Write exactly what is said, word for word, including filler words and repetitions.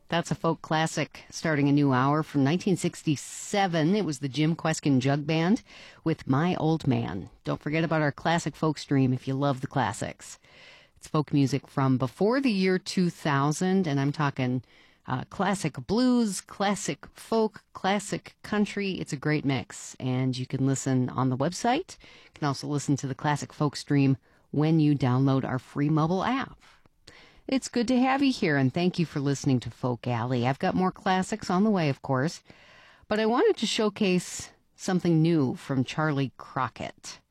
That's a folk classic starting a new hour from nineteen sixty-seven. It was the Jim Kweskin Jug Band with My Old Man. Don't forget about our classic folk stream if you love the classics. It's folk music from before the year two thousand, and I'm talking uh, classic blues, classic folk, classic country. It's a great mix, and you can listen on the website. You can also listen to the classic folk stream when you download our free mobile app. It's good to have you here, and thank you for listening to Folk Alley. I've got more classics on the way, of course, but I wanted to showcase something new from Charlie Crockett.